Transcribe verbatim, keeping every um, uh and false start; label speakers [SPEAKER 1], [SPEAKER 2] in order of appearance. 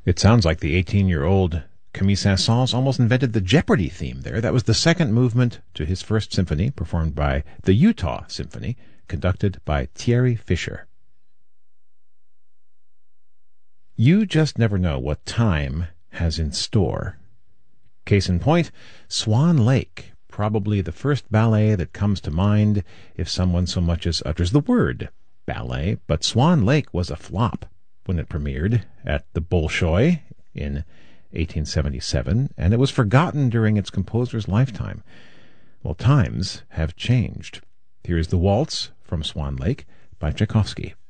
[SPEAKER 1] It sounds like the eighteen-year-old Camille Saint-Saëns almost invented the Jeopardy theme there. That was the second movement to his first symphony, performed by the Utah Symphony, conducted by Thierry Fischer. You just never know what time has in store. Case in point, Swan Lake, probably the first ballet that comes to mind if someone so much as utters the word ballet, but Swan Lake was a flop when it premiered at the Bolshoi in eighteen seventy-seven, and it was forgotten during its composer's lifetime. Well, times have changed. Here is the waltz from Swan Lake by Tchaikovsky.